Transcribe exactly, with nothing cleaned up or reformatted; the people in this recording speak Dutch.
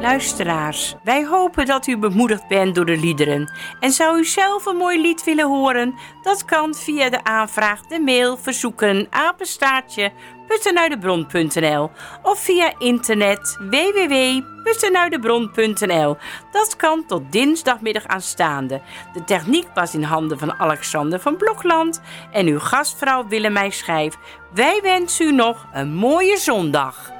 Luisteraars, wij hopen dat u bemoedigd bent door de liederen. En zou u zelf een mooi lied willen horen? Dat kan via de aanvraag, de mail, verzoeken, apenstaartje, puttenuitdebron punt n l of via internet w w w punt puttenuitdebron punt n l. Dat kan tot dinsdagmiddag aanstaande. De techniek was in handen van Alexander van Blokland en uw gastvrouw Willemijn Schijf. Wij wensen u nog een mooie zondag.